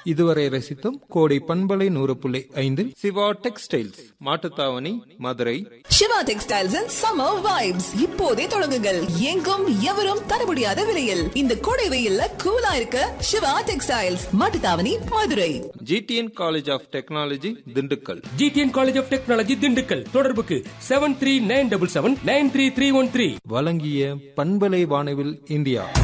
இதுவரை ரசித்தும் கோடை பண்பலை 100.5 Siva textiles Mattuthavani Madurai. Siva textiles and summer vibes இப்போதே தொடங்குங்கள். எங்கும் எவரும் தர முடியாத விலையில் இந்த கோடை வெயில்ல கூலா இருக்க Siva textiles Mattuthavani Madurai. GTN college of technology Dindigul. GTN college of technology Dindigul. தொடர்புக்கு 7397793313. வழங்கிய பண்பலை வானவில் இந்தியா.